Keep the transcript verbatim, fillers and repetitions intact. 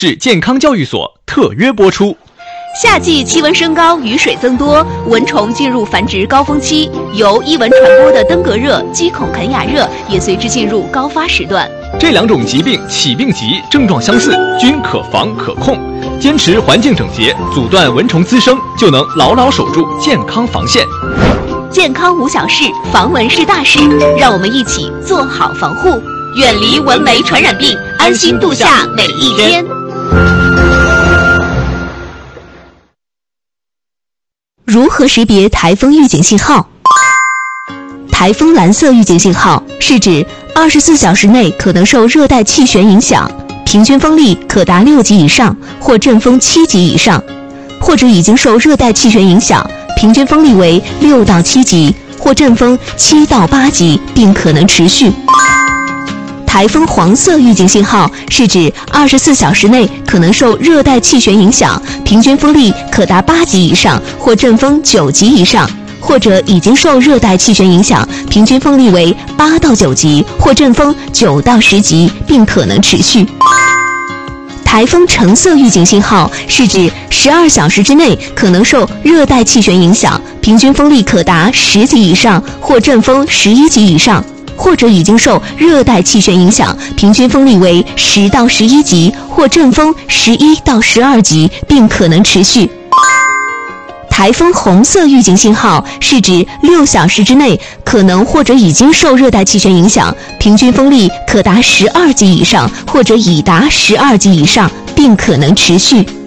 至健康教育所特约播出。 夏季气温升高，雨水增多，蚊虫进入繁殖高峰期，由伊蚊传播的登革热、鸡孔肯雅热也随之进入高发时段。 这两种疾病起病急，症状相似，均可防可控。坚持环境整洁，阻断蚊虫滋生，就能牢牢守住健康防线。 健康无小事，防蚊是大事，让我们一起做好防护，远离蚊媒传染病，安心度夏每一天。如何识别台风预警信号？台风蓝色预警信号是指二十四小时内可能受热带气旋影响，平均风力可达六级以上或阵风七级以上，或者已经受热带气旋影响，平均风力为六到七级或阵风七到八级，并可能持续。台风黄色预警信号是指二十四小时内可能受热带气旋影响，平均风力可达八级以上或阵风九级以上，或者已经受热带气旋影响，平均风力为八到九级或阵风九到十级，并可能持续。台风橙色预警信号是指十二小时之内可能受热带气旋影响，平均风力可达十级以上或阵风十一级以上，或者已经受热带气旋影响，平均风力为十到十一级或阵风十一到十二级，并可能持续。台风红色预警信号是指六小时之内可能或者已经受热带气旋影响，平均风力可达十二级以上或者已达十二级以上，并可能持续。